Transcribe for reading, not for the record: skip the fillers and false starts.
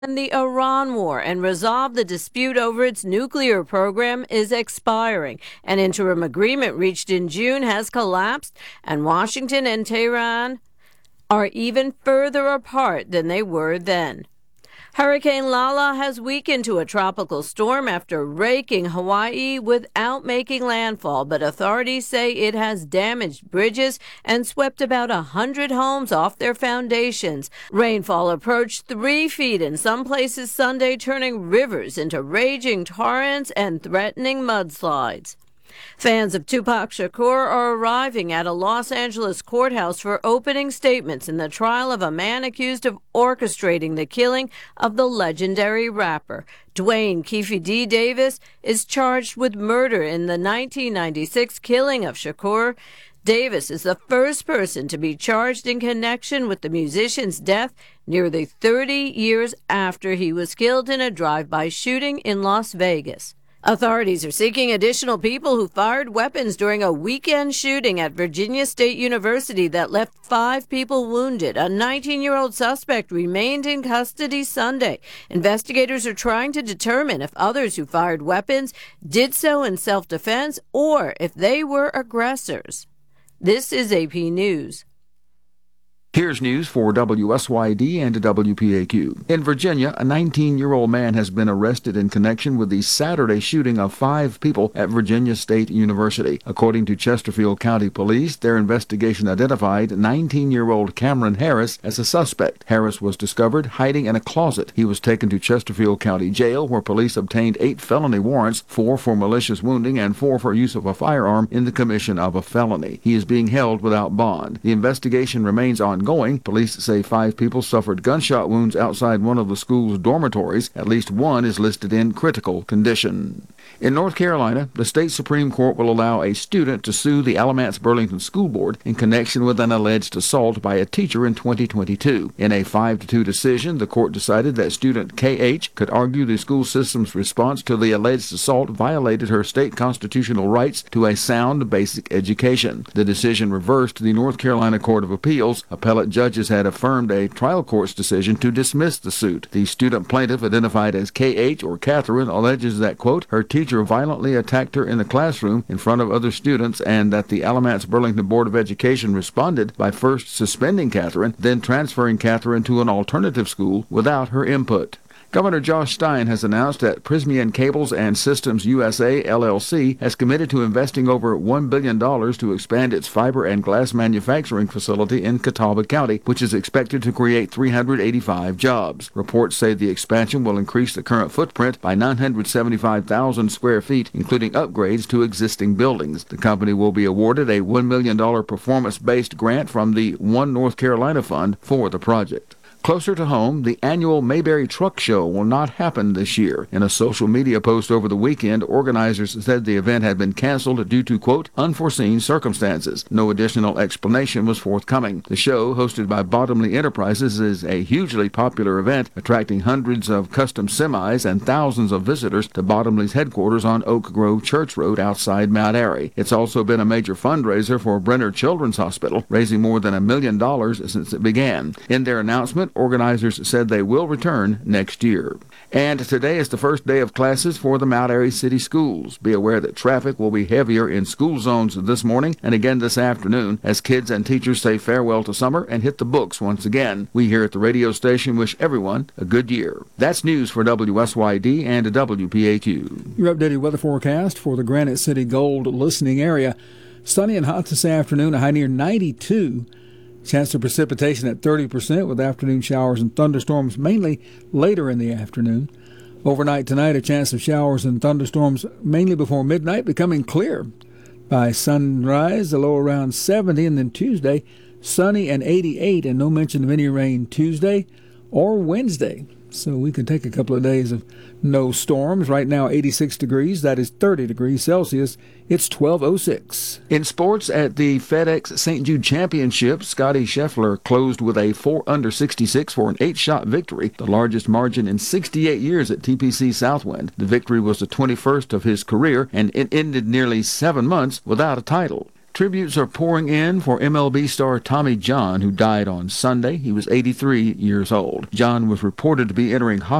The Iran war and resolve the dispute over its nuclear program is expiring. An interim agreement reached in June has collapsed, and Washington and Tehran are even further apart than they were then. Hurricane Lala has weakened to a tropical storm after raking Hawaii without making landfall, but authorities say it has damaged bridges and swept about 100 homes off their foundations. Rainfall approached 3 feet in some places Sunday, turning rivers into raging torrents and threatening mudslides. Fans of Tupac Shakur are arriving at a Los Angeles courthouse for opening statements in the trial of a man accused of orchestrating the killing of the legendary rapper. Dwayne Keefe D. Davis is charged with murder in the 1996 killing of Shakur. Davis is the first person to be charged in connection with the musician's death nearly 30 years after he was killed in a drive-by shooting in Las Vegas. Authorities are seeking additional people who fired weapons during a weekend shooting at Virginia State University that left 5 people wounded. A 19-year-old suspect remained in custody Sunday. Investigators are trying to determine if others who fired weapons did so in self-defense or if they were aggressors. This is AP News. Here's news for WSYD and WPAQ. In Virginia, a 19-year-old man has been arrested in connection with the Saturday shooting of 5 people at Virginia State University. According to Chesterfield County Police, their investigation identified 19-year-old Cameron Harris as a suspect. Harris was discovered hiding in a closet. He was taken to Chesterfield County Jail, where police obtained 8 felony warrants, 4 for malicious wounding and 4 for use of a firearm in the commission of a felony. He is being held without bond. The investigation remains ongoing. Police say 5 people suffered gunshot wounds outside one of the school's dormitories. At least 1 is listed in critical condition. In North Carolina, the state Supreme Court will allow a student to sue the Alamance Burlington School Board in connection with an alleged assault by a teacher in 2022. In a 5-2 decision, the court decided that student K.H. could argue the school system's response to the alleged assault violated her state constitutional rights to a sound basic education. The decision reversed the North Carolina Court of Appeals. Appellate judges had affirmed a trial court's decision to dismiss the suit. The student plaintiff, identified as K.H. or Catherine, alleges that, quote, her teacher violently attacked her in the classroom in front of other students and that the Alamance Burlington Board of Education responded by first suspending Catherine, then transferring Catherine to an alternative school without her input. Governor Josh Stein has announced that Prysmian Cables and Systems USA, LLC, has committed to investing over $1 billion to expand its fiber and glass manufacturing facility in Catawba County, which is expected to create 385 jobs. Reports say the expansion will increase the current footprint by 975,000 square feet, including upgrades to existing buildings. The company will be awarded a $1 million performance-based grant from the One North Carolina Fund for the project. Closer to home, the annual Mayberry Truck Show will not happen this year. In a social media post over the weekend, organizers said the event had been canceled due to, quote, unforeseen circumstances. No additional explanation was forthcoming. The show, hosted by Bottomley Enterprises, is a hugely popular event, attracting hundreds of custom semis and thousands of visitors to Bottomley's headquarters on Oak Grove Church Road outside Mount Airy. It's also been a major fundraiser for Brenner Children's Hospital, raising more than $1 million since it began. In their announcement, organizers said they will return next year. And today is the first day of classes for the Mount Airy City Schools. Be aware that traffic will be heavier in school zones this morning and again this afternoon as kids and teachers say farewell to summer and hit the books once again. We here at the radio station wish everyone a good year. That's news for WSYD and WPAQ. Your updated weather forecast for the Granite City Gold listening area. Sunny and hot this afternoon, a high near 92. Chance of precipitation at 30% with afternoon showers and thunderstorms mainly later in the afternoon. Overnight tonight, a chance of showers and thunderstorms mainly before midnight, becoming clear. By sunrise, a low around 70, and then Tuesday, sunny and 88, and no mention of any rain Tuesday or Wednesday. So we could take a couple of days of no storms. Right now, 86 degrees. That is 30 degrees Celsius. It's 12:06. In sports, at the FedEx St. Jude Championship, Scotty Scheffler closed with a 4-under-66 for an 8-shot victory, the largest margin in 68 years at TPC Southwind. The victory was the 21st of his career, and it ended nearly 7 months without a title. Tributes are pouring in for MLB star Tommy John, who died on Sunday. He was 83 years old. John was reported to be entering